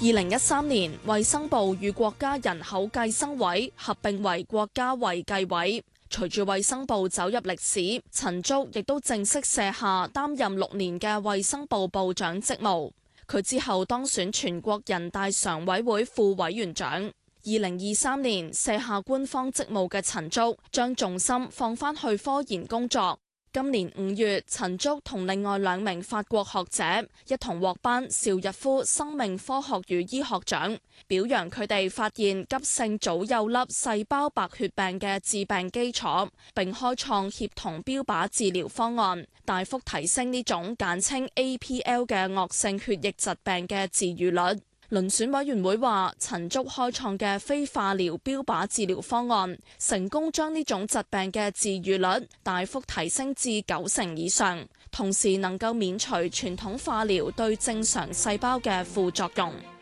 2013年，衛生部與國家人口計生委合併為國家衛計委。隨住衛生部走入歷史，陳竺亦都正式卸下擔任6年嘅衛生部部長職務。佢之後當選全國人大常委會副委員長。2023年卸下官方職務嘅陳竺，將重心放返去科研工作。今年5月，陳竺同另外2名法國學者一同獲頒邵逸夫生命科學與醫學獎，表揚佢哋發現急性早幼粒細胞白血病嘅致病基礎，並開創協同標靶治療方案，大幅提升呢種簡稱 APL 嘅惡性血液疾病嘅治癒率。遴選委員會話，陳竺開創嘅非化療標靶治療方案，成功將呢種疾病嘅治癒率大幅提升至90%以上，同時能夠免除傳統化療對正常細胞嘅副作用。